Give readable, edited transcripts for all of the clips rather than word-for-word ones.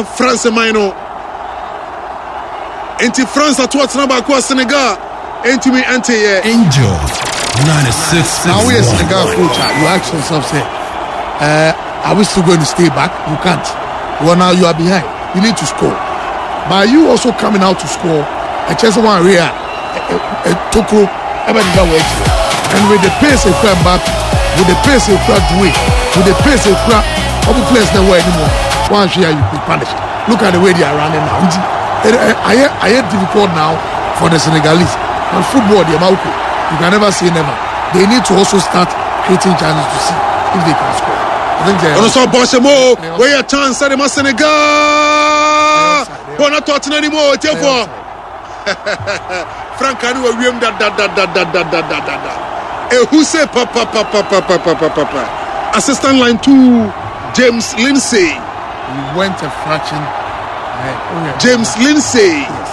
France Maino. Enti France at what's number kwa Senegal. Enti me ante Angel 96. Now we are Senegal coach. You ask yourself, say, are we still going to stay back? You can't. Well, now you are behind. You need to score. But you also coming out to score. A chance one real, Toko, and with the pace of Mbappe, with the pace of Doué, with the pace of other players that were anymore. One year you could punish. Look at the way they are running now. I had difficult now for the Senegalese. And football, you can never say never. They need to also start creating chances to see if they can score. I think they are. Also, Boshemo, where a chance at the Senegal. Not talking anymore. Therefore, Frank, I know we am that. Who say papa. Assistant line 2, James Lindsay. We went a fraction. James Lindsay. Yes.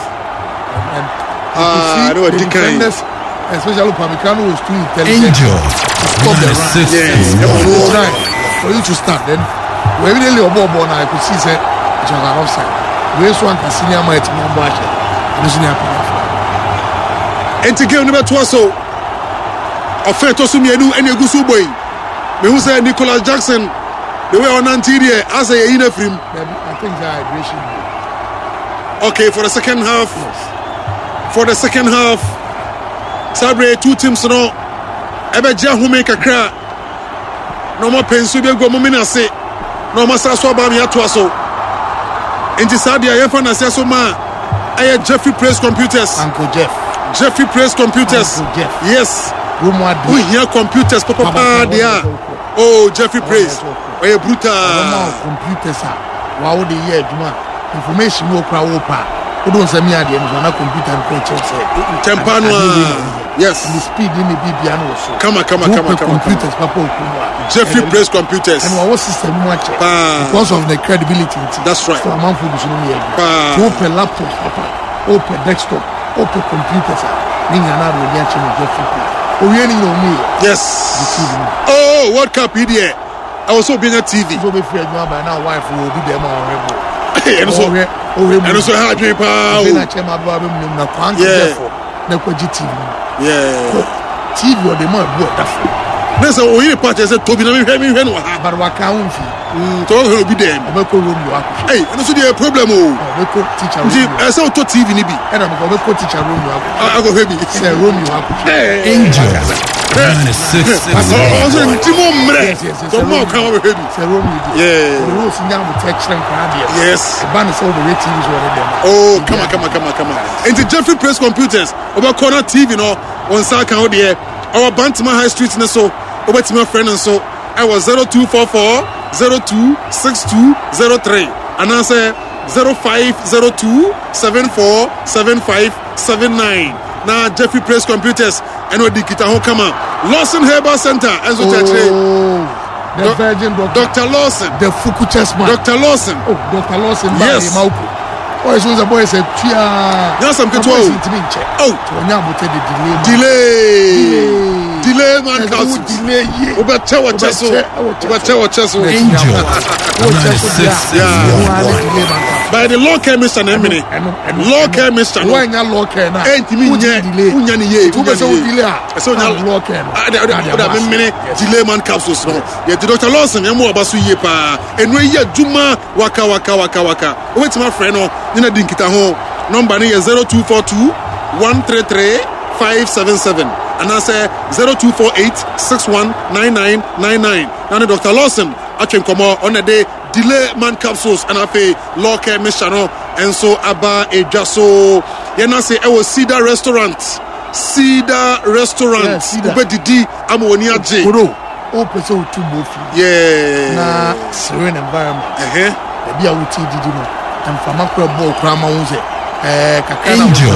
And the defenders, especially Upamecano, was too intelligent. Angel. Stop the run. Yes. For you to start, then we evidently now I could see that it was an offside. We also want to see him at Mambashi. And to give number 2 so. Affair to Sumienu and Yagusu boy. Me who say Nicholas Jackson. They were on Antiria as a uniform. I think the hydration. Okay, for the second half. Yes. For the second half, Sabre 2 teams no. Ebeja who make a cry. No more Pensubia go momina say. No more Saswa Bami Atuaso. Inti Sadia Yefana Sasoma. I Jeffrey Press Computers. Uncle Jeff. Jeffrey Press Computers. Uncle Jeff. Yes. We hear computers, Papa. They are. Oh, Jeffrey Press. Oh, brutal. Computers are. Wow, the year, information no crowd. Who don't send me a game on a computer and coach. Tempano. Yes. The speed in the BBN also. Come on. Computers, Papa. Jeffrey Press Computers. And our system watch because of the credibility. That's right. So I'm on food. Open laptops, Papa. Open desktop. Open computers. Jeffrey Press. Yes. Oh, World Cup here. I was so being a TV. So be free by now. Wife will be there more. And also hard to power. Yeah. TV or the more there's a way part as a Toby. But what can't to be there. Hey, and also the problem. Teacher. I saw to TV. And I'm going to teacher room. I go heavy. Angel 96. Yes. Oh, come on. And the Jeffrey Press Computers over corner TV no on Saka out there. Our Bantima High Street and so over to my friend and so I was 0244 026203 and I say 0502 747579. Now Jeffrey Press Computers and what the kita ho come on Lawson Herbal Center and so the Virgin Dr. Lawson, the Fuku Chessman, Dr. Lawson. Oh, Dr. Lawson. Yes. Oh, it's a boy said, yes, I'm going to delay, man. Delay. By the law chemist and Emily. Law chemist and law chemist. Delay man capsules. Yeah, Dr. Lawson, I'm more about Suyepa. And we hear Juma Waka. Wait, my friend, Nina Dinkita home. Number is 0242 133 577. And I say 0248 619999. Now, Dr. Lawson, I can come on a day. Delay man capsules and I pay law care mission and so Abba a Jaso. Yena say I was Cedar Restaurant. Ube Didi Amonia J. Open so two both. Yeah. Na serene environment. The beer with Didi no. And from a ball crama uze. Angel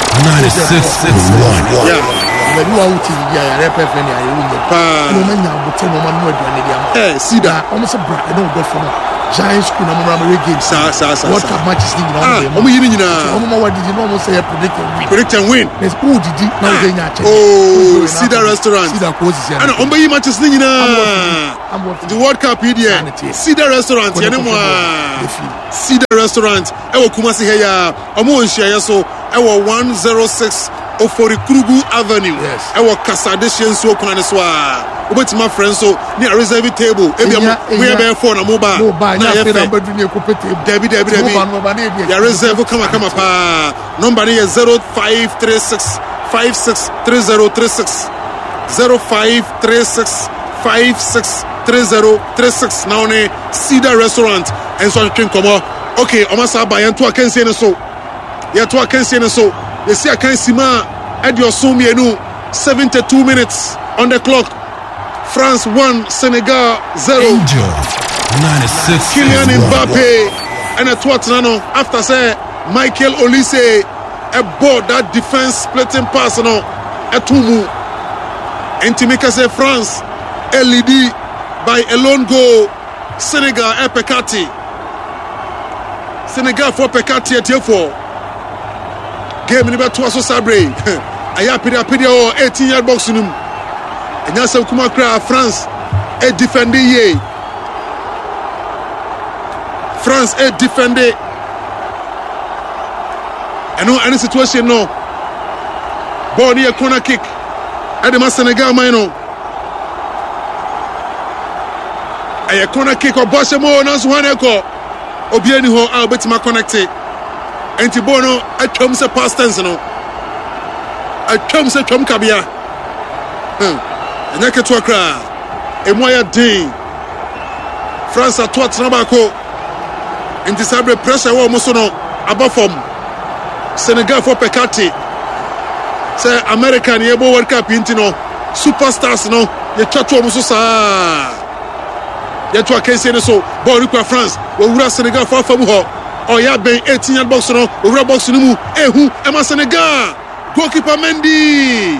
96.1. Yeah. When you out in the referee, I will. No man, I'm going to Cedar. Almost a brand. I don't go for that. giant school na mo games sa what cup matches ni na o mo yini nyina o mo wa didi no mo say predict and win let's who didi na we nya check oh Cedar restaurant Cedar courses ya ana o mo yi matches ni nyina the world cup here Cedar restaurant ya ne mo Cedar restaurant e wo Kumasi he ya o mo nhia so e wo 106 Ofori Krugu Avenue e wo Kasadeshian so kwan so a obetima friends so ni a reserve table e bia we be phone na mobile na ya fe Debbie ya reserve kama pa number ni 0536 563036 0536 563036 now ne Cedar restaurant and so ken komo okay o masa ba yan to akansie ne so ya to akansie ne so you see akansima at your so mienu 72 minutes on the clock. France 1, Senegal 0. Angel 96. Kylian Mbappe and a Tottenham after say Michael Olise a ball that defense splitting pass no a tumu. And Timika say France LED by a lone goal. Senegal a Pekati. Senegal for Pekati at for game in about 2 so sabre. Aya pedia 18-yard box num. Enya sem kuma kra France e defender ye. France e defender. Any situation no. Ball near corner kick. At the Senegal mine. A corner kick or Boshemo na so haneko. Obiani ho a betima connected. Enti bono a twam se past tense no. A twam se twam kabia. Enya keto akra. Emoya din. France ato atena ko. Enti sabre pressure wo mo so no abafom. Senegal for Pekati. Say American yebo World Cup inti no superstars no ye twatwo mo so saa. Ye to akense ne so ball require France. Wo wura Senegal for famu ho. Oh yeah, ben 18-yard box no over box no mu ehu ema Senegal goalkeeper Mendy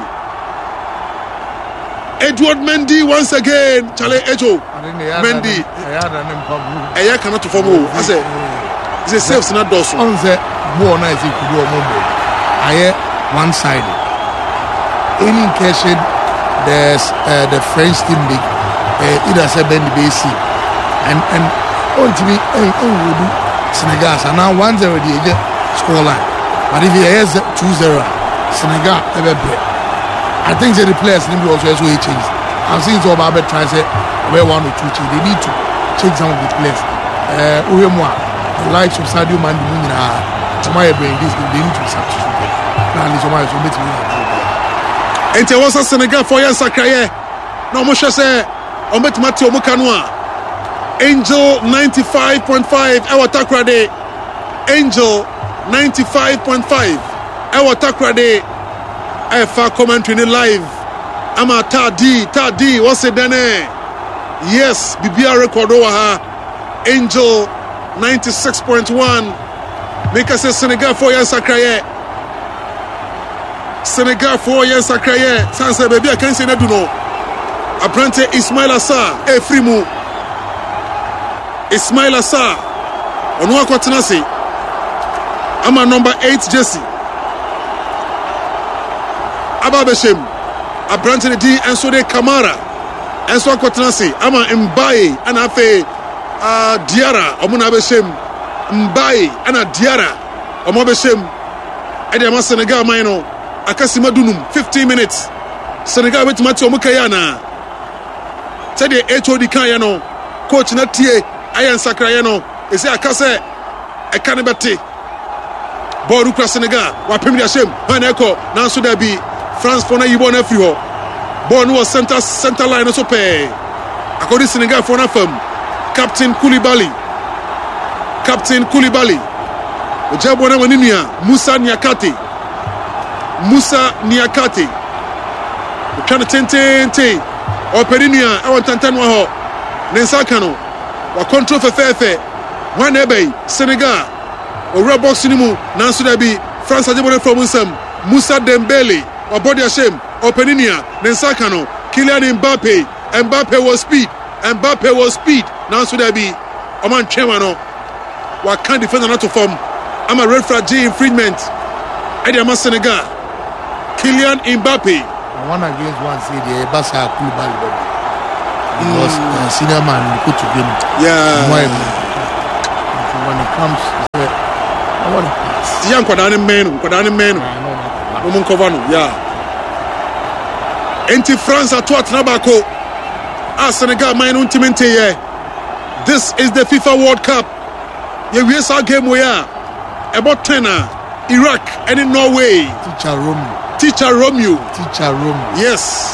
Edward Mendy once again Chale Ejo Mendy eya cannot to form I say it's a safe not does on the ball na if you could do aye one sided any case there's the French team big either say Ben BC and on to me Senegal are now 1-0 the score line. But if he has 2-0, Senegal ever break. I think the players need to also change. I've seen some Babet try to say where 1 or 2 change. They need to change some of the players. The likes of Sadio Mane, Tomaya brain this they need to substitute. Now Tomaya so better. And there was a Senegal for years Sakaye. No more say on bet Matthew Mukanwa. Angel 95.5 our takrade Angel 95.5 our takrade fa commentary live ama tadi what's it then yes bibia record over ha Angel 96.1 make us say Senegal 4 years akraye Senegal 4 years akraye sanse baby I can say na do no Aprente Ismail Assar Frimu Ismail Assar Onwa Kwatenase ama number 8 Jesse Ababeshem Abrante di enso de Kamara enso Kwatenase ama Mbaye ana afe Diarra omuna beshem Mbaye ana Diarra omo beshem ede ama Senegal maino akasi madunum 15 minutes Senegal betimati omukayana tede HOD kan ya no coach na tie ayan sakraye no ese akase e kan beti ball ukra Senegal wa pemdi ashem na eko na so da bi France for na yibo na free ho ball no center line so pe akodi Senegal for na fam Captain Koulibaly ojabo na wanimia Musa Niakate ukana tente operinia e won tantanwa ho nensaka no wa control fefefe one ebe Senegal o box ni mu nanso da bi France ajebole from Nsam Musa Dembele wa body ashem openinia nensaka no Kylian Mbappe was speed nanso da bi Oman Chemano. What can't defend not to form? I'm a red flag infringement. Eddie Senegal. Kylian Mbappe. One against one, say the Basa Koulibaly. Because senior man put to game. Yeah. When it comes, I want to pass. Young Kwadani men. Woman Kovano. Yeah. Enti France at what Nabako. Senegal my ultimate year. This is the FIFA World Cup. Yeah, we saw game we are about 10 Iraq and in Norway. Teacher Romeo. Yes.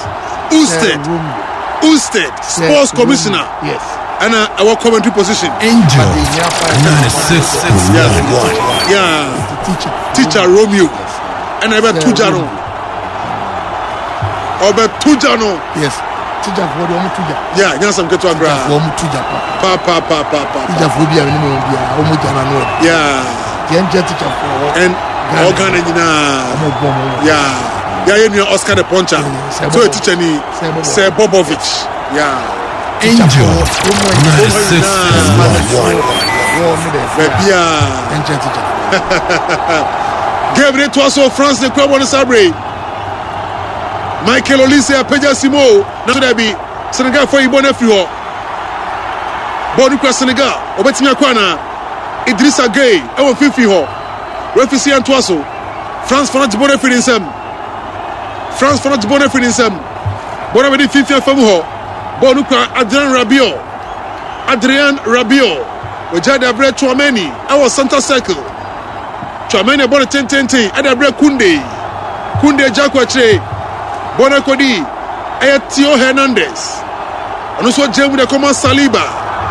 Usted, sports commissioner. Yes. And our commentary position. Angel 96.1. Yeah. Teacher Romeo. And I bet Tujano. Yes. Teacher for the Tuja. Yeah, yes, I'm going to agree. Papa. Teacher for the Omujano. Yeah. Teacher for and organ engineer. Yeah. Yeah, you Oscar the Poncha. So a teacher ni Sir Bobovic. Yeah. Angel 96.1. Gabriel Toasso France the club on Sabre. Michael Olise Apeja Simo. Now there be Senegal for Ibon Efrio. Born across Senegal. Obetimia Kwana. Idrissa Gueye. Ewo Fifi ho. Refisi Antoasso. France for not Ibon Efrio in some. France for not born for him. Born with the 50th from her. Born Adrian Rabiot. We had a bread Chouameni. Our center circle. Chouameni born 10-10. And a bread Kunde Jakwache. Born Kodi. Theo Hernandez. And also James the command Saliba.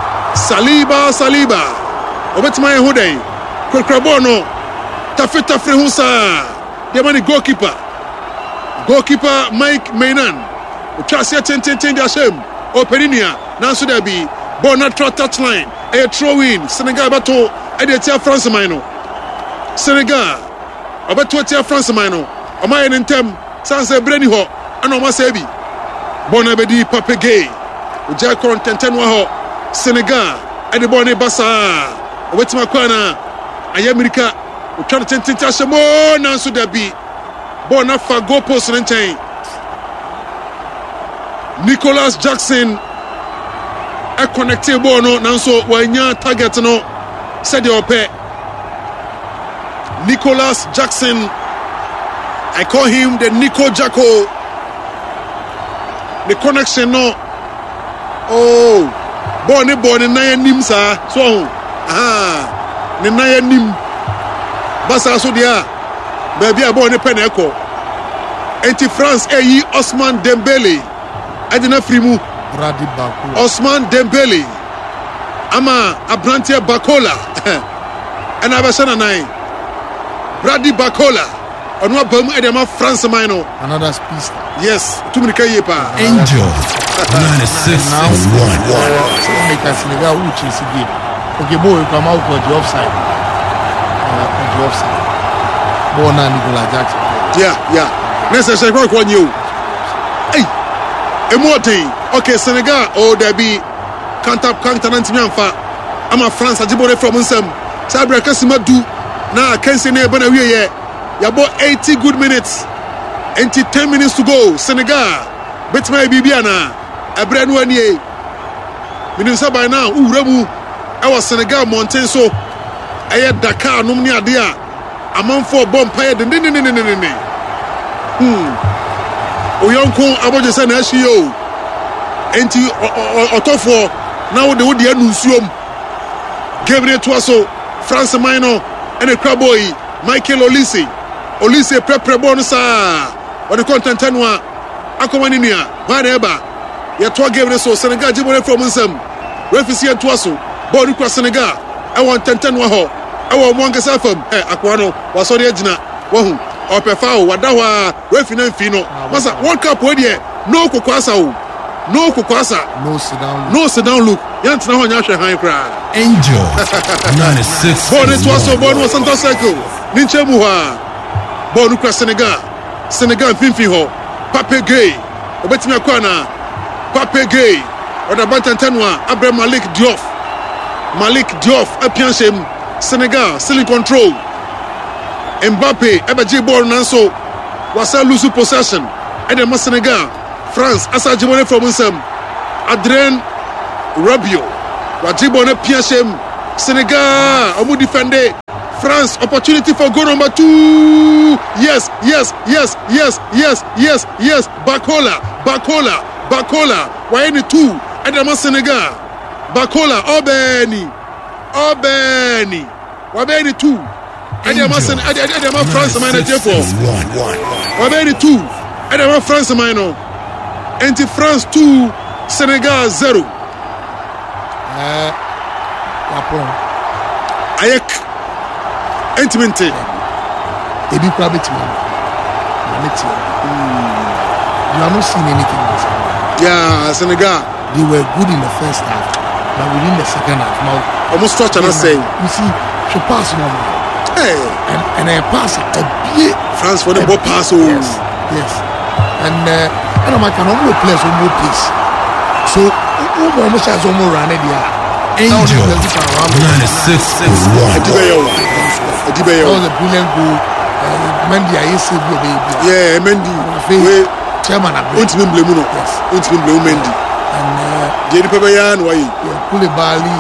Obet my Hode. Kwkrabono. Tafeta Frehusa. The money goalkeeper Mike Mainan. Tracia 10-10 Hashem. Openinia. Nansu there be. Bonatra touchline. A throw in. Senegal bato. Edetia France Mino. Senegal. Abato Tia France Mino. Omayan in tem. Sanse Breni ho. Anoma Sebi. Bonabedi Pape Gueye. Ujakon 10-10 ho. Senegal. Edebone Bassa. Obetima Kwana. Ayamirika. Utran 10-10 Hashem. Nansu there be. Bona fa go post nten Nicholas Jackson a connected ball no nanso wanya target no said your pay Nicholas Jackson. I call him the Nico Jacko. The connection no. Oh, born na nim sa so ne na nim basa so dia. Baby, I born a pen echo. Anti France, Osman Dembele. I didn't free move. Osman Dembele. Ama Abrantia Bakola. And I was on a nine. Brady Bakola. On what Bamu Edema France Mino. Another speedster. Yes, too many Kayepa. Angel 96.1. Make us Senegal who chase the game. Okay, boy, you come out for the offside. Bona Nicolas Jackson. Yeah. Necessary work on you. Hey, Emote. Okay, Senegal. Oh, there be counter Nantimanfa. I'm a France. I jibore from Unsem. Sabra Kasima do. Now, can't say never a year. You bought 80 good minutes. 10 minutes to go. Senegal. Bet my Bibiana. A brand 1 year. Minimum by now. Remu. I was Senegal Mountain. So I had Dakar. No near there. A man for bomb pay the Oyonko Abojasa Nashio. Enti Otofo. Now the wood the Anusium. Gabriel Toasso, France Mino, and a crabboy, Michael Olise prepare bonusa. Or the content tenwa. Akomaninia, whatever. Yatwa Gabriel so Senegal Jibore from Unsem. Refisi and Toasso. Body cross Senegal. I want 10 waho. I want one Gasafam. Aquano was on the edge now. Wahoo. Or Pefao, Wadawa, Refina Fino. Masa, World Cup, where no Kukwasa. No sit down look. Yantna on Yasha High Cry. Angel 96. Born it was so born was Santa Circle. Ninchemuha. Born across Senegal. Finfiho. Pape Gueye. Obetimia Kwana. Pape Gueye. Or the Bantan Tenwa. Abraham Malik Diouf. Malik Diouf apianshem Senegal still in control. Mbappe ebeji ball nanso wasa lose possession. Edema Senegal. France asa jibone from him. Adrien Rabiot wajibone pianshem Senegal omu defender. France opportunity for goal number 2. Yes. Bakola. Why any 2? Edema Senegal. Bakola Obeni. Wabeni 2. Edema France minor J4. Wabeni 2. Edema France minor. Anti France 2. Senegal 0. Ayek. Intimate. Ebi private man. You are not seeing anything else. Yeah, Senegal. They were good in the first half, but within the second half, now almost touch and I say. You see, she passed no more. Hey. And I pass a bit. France for the ball pass. Yes. And I can almost play some more place. So almost has almost run it. Angel 96.1. That was a brilliant goal. Mendy, I used to be baby. Yeah, Mendy. Chairman, I want to be blame. Yes, want to be blame Mendy. And Jenny Pebayan, why? Koulibaly.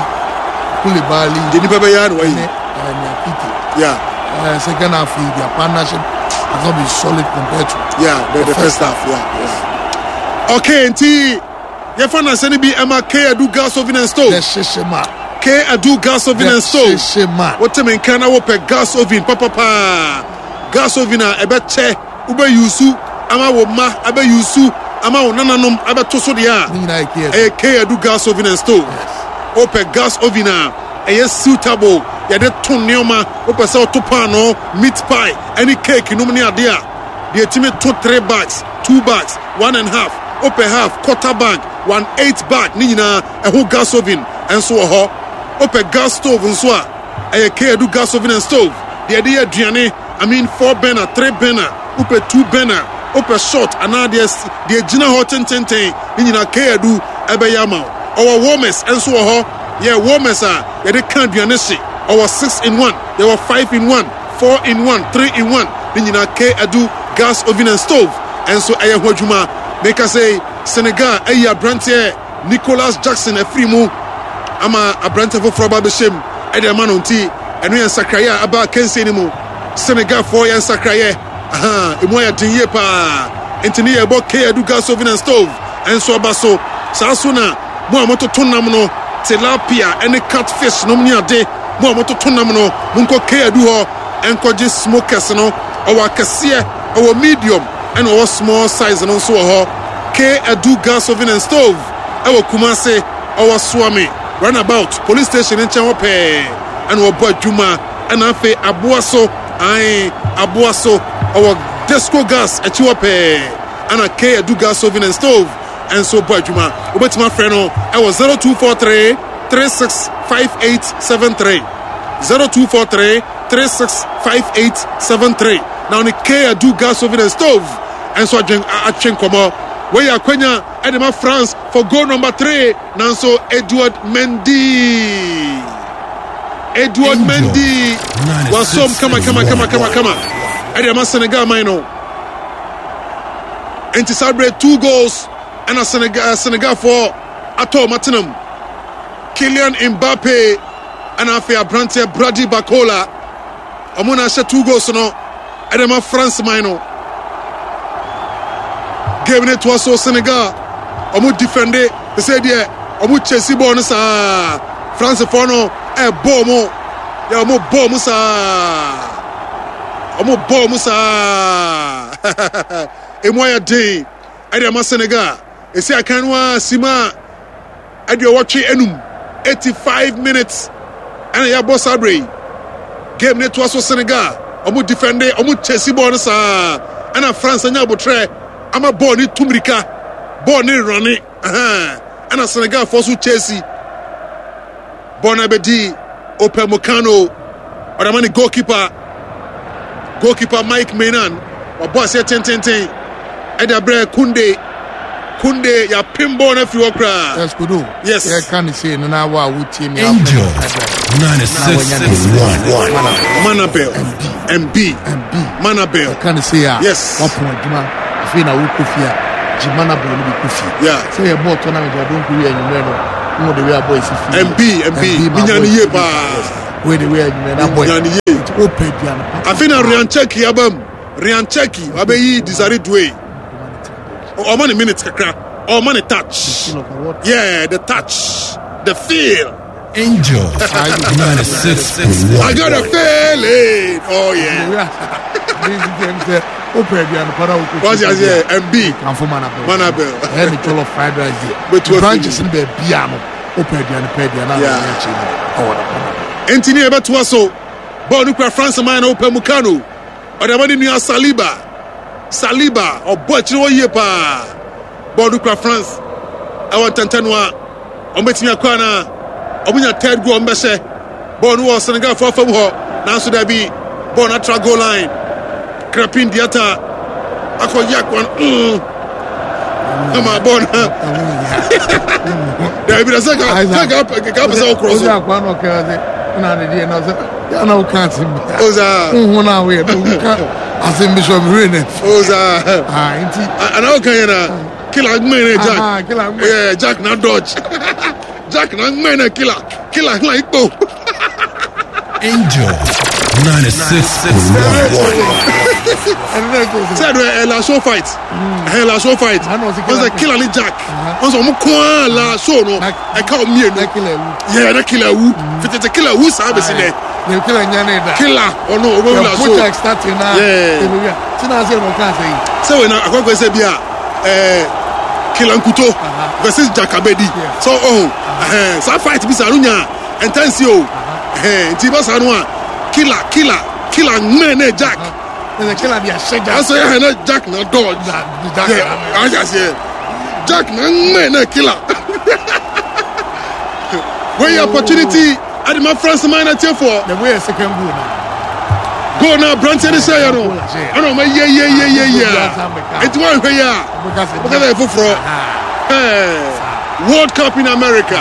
Jenny Pebayan, why? And Pity. Yeah. Second half, their partnership has not been solid compared to the first half. Yeah. Okay, and your fan has any be Emma K. Adu gas oven and stove. K. Adu gas oven and stove. What time in Canada will pay gas oven? Papa. Gas oven, a beche, Ube Yusu, Ama Woma, Abe Yusu, Ama Nananum, Abe Tosodia. A K. Adu gas oven and stove. Ope gas oven, a suitable. Yade Tonyoma, Ope Sao Tupano, meat pie, any cake in Numania dia. The team took 3 bags, 2 bags, 1.5. Ope half, quarter bag, 1/8 bag, Nina, a whole gas oven, and so ho. Ope gas stove and so a K. gas oven and stove. The idea Diane, 4 burner, 3 burner, Ope 2 burner, Ope short, and now the Gina hot 10, Nina K. Ebeyama. Our warmers and so ho. Yeah, warmers are, they can't be an issue. Our 6-in-1, there were 5-in-1, 4-in-1, 3-in-1, Nina K. gas oven and stove, and so I Wajuma. Make us say Senegal, Brantier, Nicolas Jackson, a free move. Ama a Brantier for Babishim, Eddie Manonti, and we are Sakraya about Kensi anymore. Senegal for and Sakraya. Aha, Imoya Dinyepa, Antonia Boke, gas oven and stove, and so Basso, Sasuna, Muamoto Tonamno, Tilapia, and a catfish, no near day, Muamoto Tonamno, Munko Keaduho, and Koji Smokers, no, our Cassia, our medium. And our small size and also K. Adu gas oven and stove. Our Kumase, our Swami, runabout, police station in Chawape, and our boy Juma, and Afe Abuaso, our disco gas at Chuape, and a K. Adu gas oven and stove, and so boy Juma. But my friend, I was 0243 365873. 0243 365873. Now the K. Adu gas oven and stove. And so I drink where you Quenya Edema France for goal number 3. Nanso Edouard Mendy was some come on. Edema Senegal Mino. And to celebrate 2 goals and a Senegal for Ato Martinum. Kylian Mbappe and Afia Brantier Brady Bakola. Amuna she 2 goals no. Edema France Mino. Game it was so Senegal. Omu defend it. They said yeah. Omu Chelsea bonus France for no bomo. Yeah, omu bomusa. Emoya day. Ade Senegal. They say I can wa sima. Ade watch enum. 85 minutes. And ya boss abre. Game it was so Senegal. Omu defend it. Omu Chelsea bonus and France anya botre. I'm a born in Tumrika, born in Ronnie, and a Senegal for Chelsea. Born Abedi, Ope Mokano, or the money goalkeeper Mike Menan, or boss here 10. Edabre Kunde Kunde ya pinball na fi okra. Yes, good. Yes. Yeah, can say no na wa wo team ya. Angel 96.1 Manabel. MB. Manabel. Can say Yes. One point juma. Afi na wo kofia. Jimana bo no bi kofi. Yeah. Say your ball tournament I don't go here anymore. No the way boys fi. MB. Minyani ye ba. Where the way na boy. Minyani ye. Open piano. Afi na Riancheki abam. Riancheki abeyi Desire Doué. O man a minute kakra. O man a touch. Yeah, the touch. The feel. Angel 96.1 I got a feeling. Oh yeah. Open piano para o. What's your MB? Can for Manabel. Any jollof fried rice there. But what branches in the piano. Open piano, piano. Yeah. Oh, Entini ebe to so. Ball no France man open Mukano. Or the money near Saliba or Bochiro ye pa. Ball no France. I want Tantanwa. Ombetimi akwana. Obunya third goal mbese. Ball no Senegal for from ho. Now so there be ball na tra goal line. Krapin Diata. Ako yakwan. Ama ball. There be the second. Take up cross. Oja kwano okaze. Na ne die na so. Ya na o kan sim. Oza. Na we do kan asim Bishop Rene. Oza. Inti. And how can you na killer man Jack? Killer. Yeah, Jack na dodge. Jack na man killer. Killer like go. Angel 96.1 Said la show fight. La show fight. Was a killer ni Jack. Was on kwa la show no. I can't me no. Yeah, na killer who. Fit the killer who service there. The killer nyane da. Killer or no over la show. Project starting now. Yeah. Tina say no can say. So when I go say bia Killer Nkuto versus Jack Abedi. So so fight bi sarunya intensio. Nti ba sanwa killer man Jack. The killer be a shake. I say Jack na dodge. Yeah, I just say Jack na man killer. Where your opportunity at my France man at you for. The way second goal now. Go now, Branson is saying, I know, my yeah. It's one way, yeah. Because World Cup in America.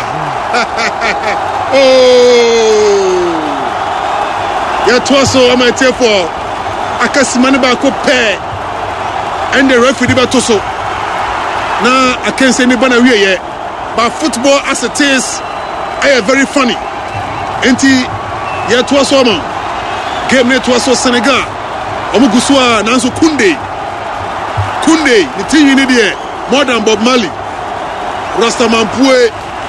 Oh, yeah, twice so I'm a tear for Akasimaniba Cope and the referee Batoso. Now I can't say anybody here, but football as it is, very funny. Enti, yeah, twice so game net was so Senegal. Omuguswa Nanso Kunde, the team in there, more than Bob Marley. Rastaman Pue,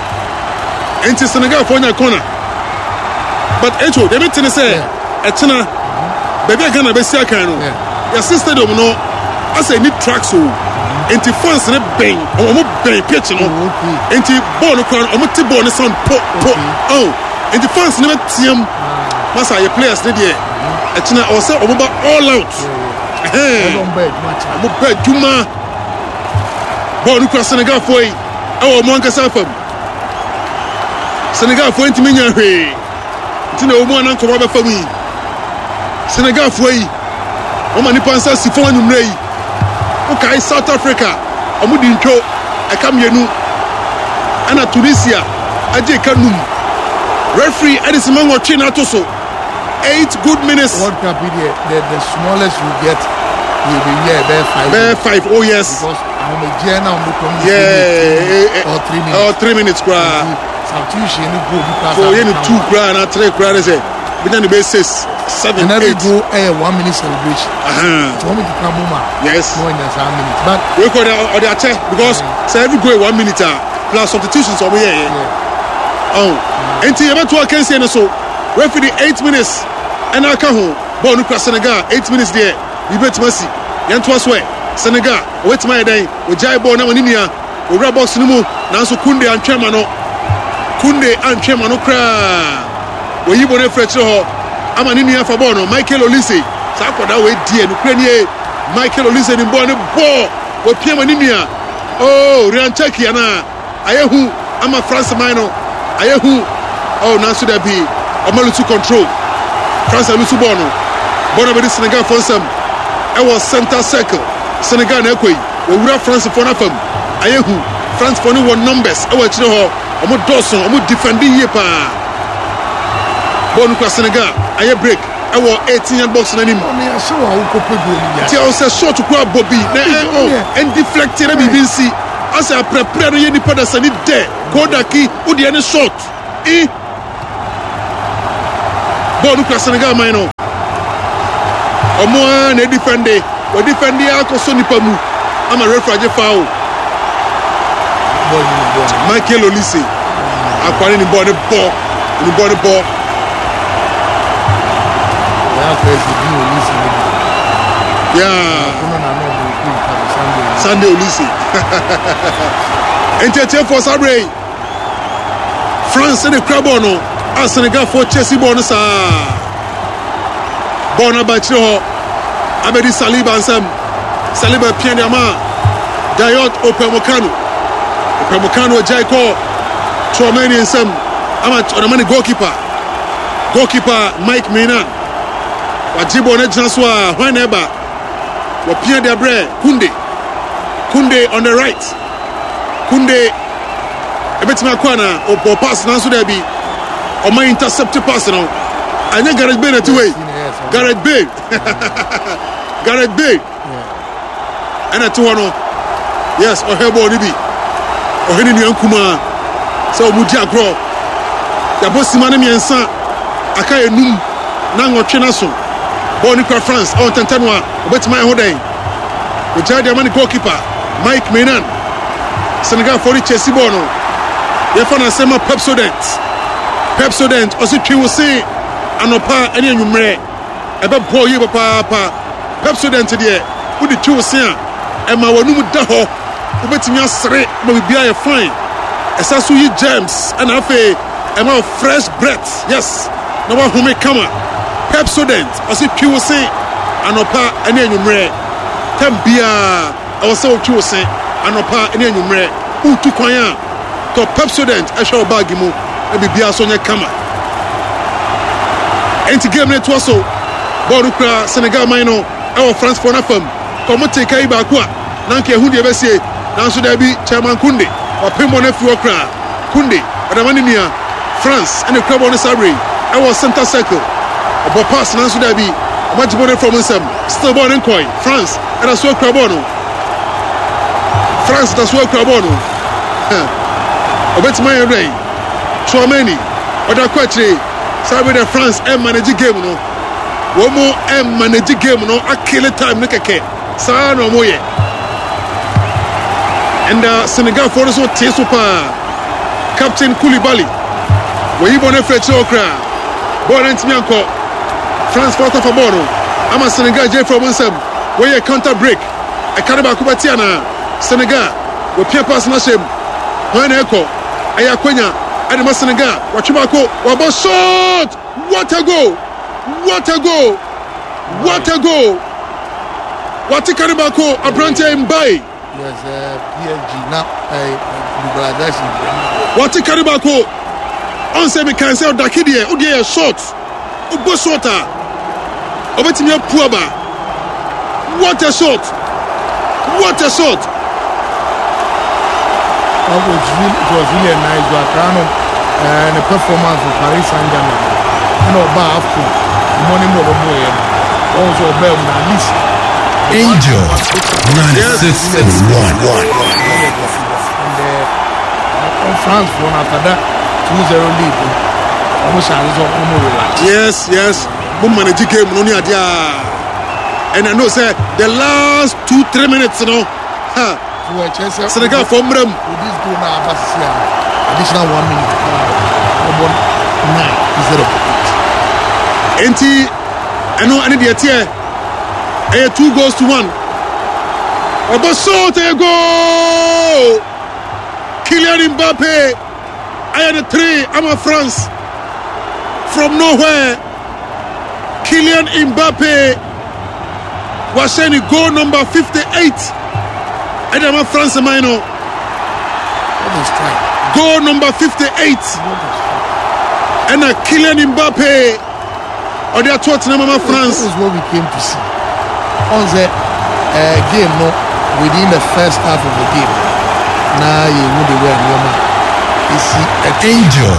and Senegal for your corner. But Echo, they didn't say, Etina, baby, I can't be sick. Your sister don't know. I say, need tracks so. And the fans in a bang, or bang pitch, and the ball, or Mutibon, son, oh, and the fans never see him. Massa, your players did here. Etina also over all out. I'm a bad Juma. Ball across Senegal for our Monka Safam. Senegal for Intimina. It's no one uncle Robert for me. Senegal for Omani Pansa Sifon Ray. Okay, South Africa. Omudinko. I come here. Anna Tunisia. Aje Kanum. Referee Edison Mango Chinatoso. 8 good minutes. World Cup, the smallest you get, you'll be here, bare 5. Oh, yes. Because I'm a Jana on the community. Or 3 minutes. Or 3 minutes, cry. Substitution, you go because. So, you need 2 cry and 3 cry. But then the base 6, 7, 8. And every go, 1 minute celebration. So, want me to come home? Yes. More than 7 minutes. But we call the attack because so every go 1 minute plus substitutions over here. Oh, and to about 2 can say so. Referee 8 minutes. And I come home. Ball no cross Senegal. 8 minutes there. We bet mercy. Yan twas way. Senegal. Wait my day. We jai ball now in India. We rub box no more. Now so Kunde and Chemano. Kunde and Chemano cry. We you born a fresh ho. I'm an India for Bono. Michael Olise. Sako that way dear. Ukraine. Michael Olise in born a ball. We PM in India. Oh, Rian Cheki ana. Ayehu. I'm a France minor. Ayehu. Oh, now should there be a to control. France and Lusubono. Bono Senegal for some. I was center circle. Senegal Nekwe. We would have France for nothing. ayehu France for no one numbers e wa chire ho omo Dawson omo defending ye pa bonu kwa Senegal aye break e wo 18 box na nim me show how ko pe goal ni ti o se short kwa Bobby na and deflect na bi nsi asa prepare no ye ni pada sani de kodaki wo de any short bonu kwa Senegal man no omo na defende we defend akoso nipa mu ama referee foul Michael Olise akwani ni ball Sunday Olise entertain for Sabre France and the crab no Senegal for Chelsea ball no sa ball na ba chiro Abedi Saliba ansem Saliba pianama Dayot Opemokano Jaiko Chouameni ansem ama onamani goalkeeper Mike Maignan wajibo na Janswa whenever wa pian de bre Kunde on the right Kunde ebetima kwana o pass na so there bi o ma intercept pass no anya Gareth Bale at way Gareth Bale and at one yes o hebo ni bi o heni ni ankuma so mudi agro ya bosima na miensa aka enum na ngotwe na so ball ni kwa France on tentenwa obetima ho den o jade amani goalkeeper Mike Maignan Senegal for Chelsea ball no ye fa na sema Pepsodent o si twi wo se anopa ene anwumre ebe ball ye papa Pepsodent de wo di twi wo se a e ma wanum da ho obetimi asere ma bibia ye fine esaso yi James and afa e ma fresh breath yes no wa home kama Pepsodent o si twi wo se anopa ene anwumre tambia o se o twi wo se anopa ene anwumre utu kwan a to Pepsodent e hwe bag mu e bibia so nye kama enti game net so ball kura Senegal man no e France for na fam komo take kai ba ko a nanke hu de besie nanso da bi chairman Kunde opemo na fi okra Kunde adamani nia France and the club on Sabre I was center circle obo pass nanso da bi omajibo de from nsem still ball in coin France and a so crab no France da so crab no obetima yere Chouameni oda kwachire Sabre de France manage game no womo manage game no akele time ne keke sa no moye and Senegal for so tesupa Captain Koulibaly we ibone freche okra ball ntimi anko France for off ball no ama Senegal je from nsem we counter break e kanaba kubatia na Senegal we pia pass na shem when eko ayakwenya Adama Senegal wachibako wabo shot what a goal Watikaribako Abrante Mbaye yes PSG now Bangladesh Watikaribako on se me kan se odakidie odie shot ubo shota obetimi apuaba what a shot it was really a nice Wakano and the performance of Paris Saint-Germain and Oba after the morning of the boy also Obel at least Angel 96.1 and France won after that 2-0 lead almost relax yes boom manage game no ni adia and I know say the last 2-3 minutes Senegal for Mrem with this goal now additional 1 minute 9-0 enti eno ani de tie 2 goals to 1 Obasote goal Kylian Mbappe I had 3 I'm France from nowhere Kylian Mbappe was saying goal number 58 and I'm France minor goal number 58 and Kylian Mbappe or they are Tottenham France. This is what we came to see on the game no within the first half of the game na ye mu de we nyoma isi Angel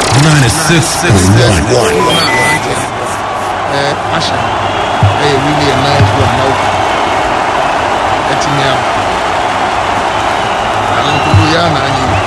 96.1. Asha really a nice one now etinya anko ya na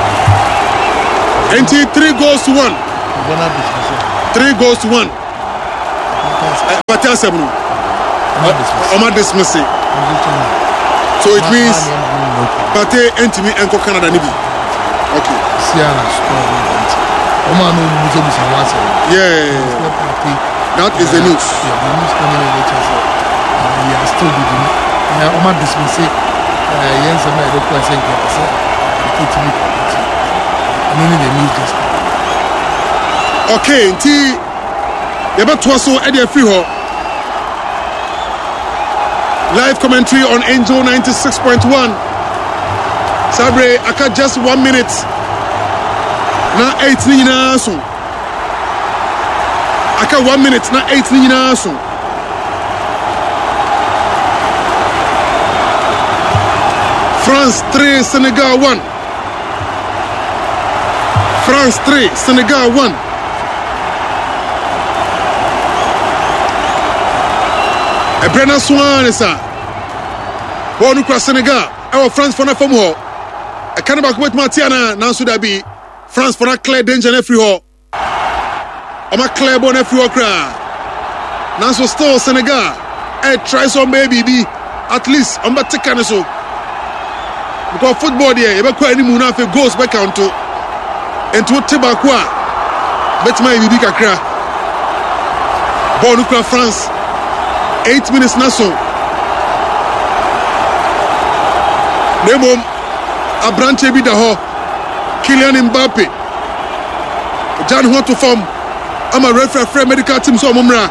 anyi 3 goals to 1. Bona business 3 goals to 1. But I said no. Oma dismiss it. So it means Pate Entimi Enko Canada Nibi. Okay. Siana score. Oma no muzo musa wase. Yeah. That is the news. Yeah, the news coming in later. We are still doing. Oma dismiss it. Yes, I'm not going to say it. And only the news just. Okay, nti yɛbɛtoa so ɛde afiri hɔ. Live commentary on Angel 96.1. Sabre aka just 1 minute. Na 8 ni nyinaa so. Aka 1 minute na 8 ni nyinaa so. France 3 Senegal 1. France 3 Senegal 1. Ebrena Swan is a Bonu cross Senegal. Our France for na from ho. A cannibal with Matiana, now should I be France for a clear danger in every ho. I'm a clear bon every ho cry. Now so still Senegal. Try some baby be at least I'm about to cancel. Because football there, you quite any muna for goals back on to into Tibakwa. Bet my baby kakra. Bonu cross France. 8 minutes na so. Nemom Abrante bi da ho. Kylian Mbappe. Jan ho to form. I'm a referee medical team so momra.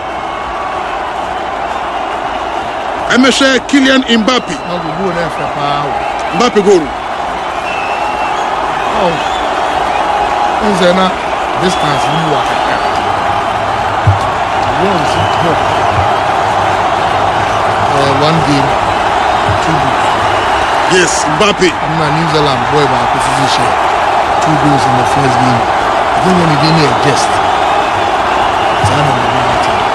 I'm a share Kylian Mbappe. Mbappe goal. Oh. Unzena distance ni wa kaka. One game, 2 goals. Yes, Mbappe. I'm not New Zealand boy, but I could share 2 goals in the first game. I think when he didn't adjust, it's not going to be that time.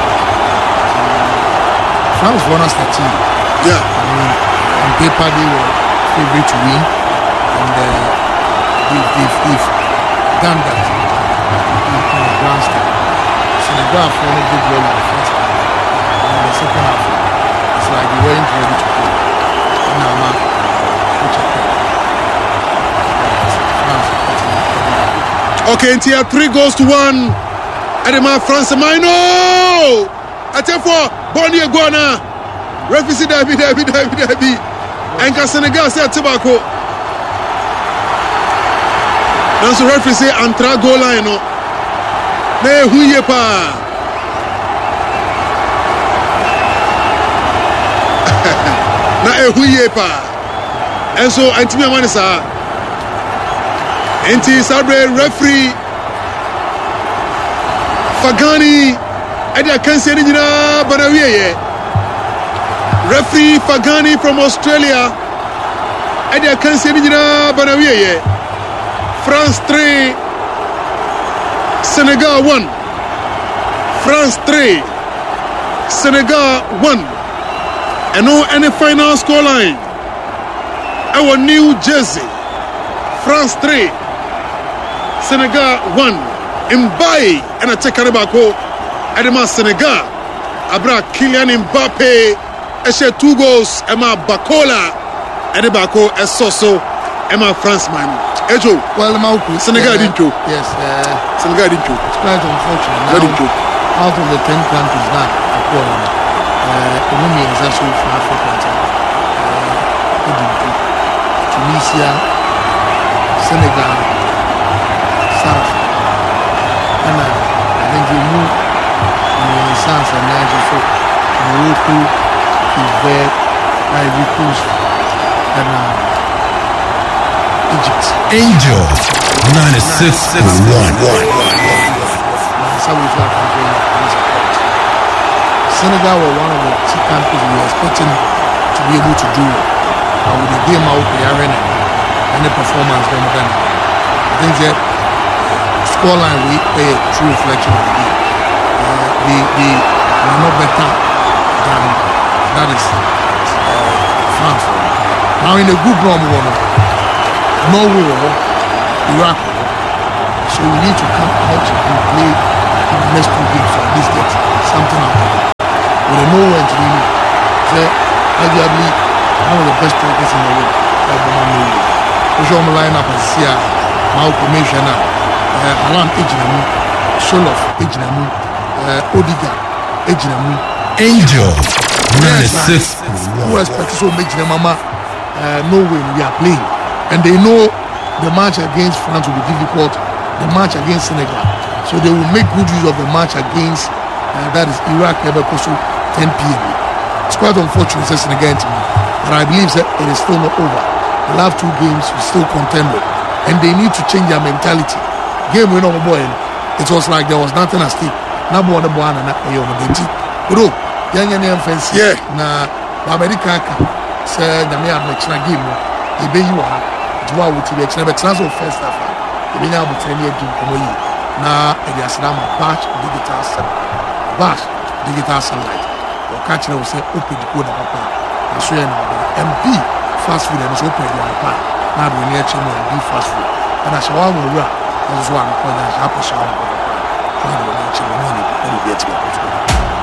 France won us the team. Yeah. I mean, on paper they were favorite to win, and they've done that in the grand style. Senegal have won a good role in the first half, and in the second half. Like they weren't ready to play. Now, man, okay, and here 3 goals to 1. Adema France Mino. Atefo Boni Egwana. Refisi David. Enka Senegal say Tibako. Nanso refisi antra goal line no. Ne huye pa. Na ehuye pa enso antimi amane sa enti Sabre referee Fagani edi akansi ni nyina banawiye referee Fagani from Australia edi akansi ni nyina banawiye France 3 Senegal 1 France 3 Senegal 1 and no any final scoreline. Our New Jersey, France 3, Senegal 1. Mbaye and a take Kanibako, Adema Senegal. Abra Kylian Mbappe, Eshe 2 goals, Emma Bakola, Adebako, Esoso, Emma France man. Ejo, well, Senegal didn't go. Yes, Senegal didn't go. It's quite unfortunate. Now, out of the 10 countries now, Umumi is also from Africa. Tunisia, Senegal, South Africa. And I think we move in South and Nigeria, Morocco, Quebec, Ivory Coast, and Egypt. Angel 96.1. That's how we feel. Senegal were one of the 2 countries we were expecting to be able to do it. But with the game out, they are running. any performance them then I think that scoreline we a true reflection of the game. They are not better than that is France. Now in a good run, Norway or Iraq, so we need to come out and play in the next 2 games so at least get something out of it. We don't know when to do it. So arguably one of the best strikers in the world. We show them line up and see how commission Alan Ejinamu, Sholof Ejinamu, Odegaard Ejinamu. Angel 96. Who expect so much Mama Norway we are playing, and they know the match against France will be difficult. The match against Senegal, so they will make good use of the match against that is Iraq. 10 p.m. It's quite unfortunate it's Senegal to me, but I believe that it is still not over. The last 2 games we still contend with, and they need to change their mentality. Game we know boy, it was like there was nothing at stake. Number one and not your identity. Bro, young fancy. Yeah. Na America say the me have game. He be you are. Do I would be transfer first half. He be now 10 years to come in. Na it is now batch digital sunlight. Or catch will say open the code papa. I swear now MP fast food and open the papa. Now we need to be fast food. And I shall one. That's one point I have to show.